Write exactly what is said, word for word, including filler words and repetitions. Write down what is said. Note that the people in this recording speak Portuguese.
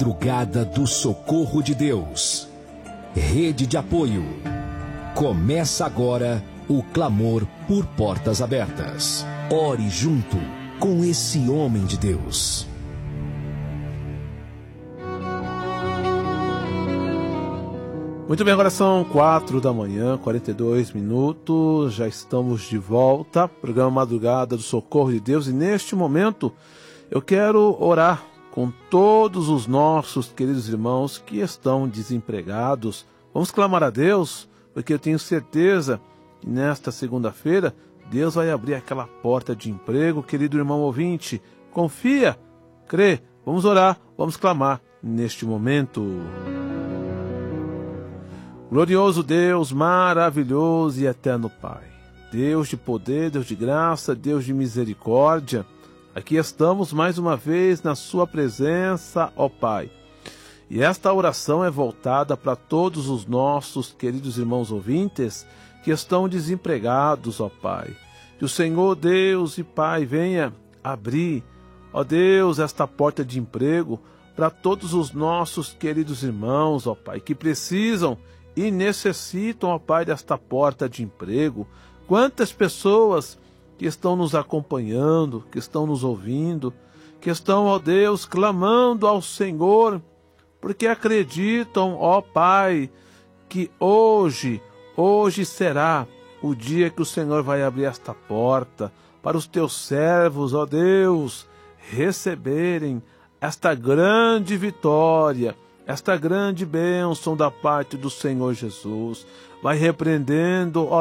Madrugada do Socorro de Deus. Rede de apoio. Começa agora o clamor por portas abertas. Ore junto com esse homem de Deus. Muito bem, agora são quatro da manhã, quarenta e dois minutos, já estamos de volta, programa Madrugada do Socorro de Deus, e neste momento eu quero orar com todos os nossos queridos irmãos que estão desempregados. Vamos clamar a Deus, porque eu tenho certeza que nesta segunda-feira Deus vai abrir aquela porta de emprego. Querido irmão ouvinte, confia, crê, vamos orar, vamos clamar neste momento. Glorioso Deus, maravilhoso e eterno Pai, Deus de poder, Deus de graça, Deus de misericórdia, aqui estamos mais uma vez na sua presença, ó Pai. E esta oração é voltada para todos os nossos queridos irmãos ouvintes que estão desempregados, ó Pai. Que o Senhor Deus e Pai venha abrir, ó Deus, esta porta de emprego para todos os nossos queridos irmãos, ó Pai, que precisam e necessitam, ó Pai, desta porta de emprego. Quantas pessoas que estão nos acompanhando, que estão nos ouvindo, que estão, ó Deus, clamando ao Senhor, porque acreditam, ó Pai, que hoje, hoje será o dia que o Senhor vai abrir esta porta para os teus servos, ó Deus, receberem esta grande vitória, esta grande bênção da parte do Senhor Jesus. Vai repreendendo, ó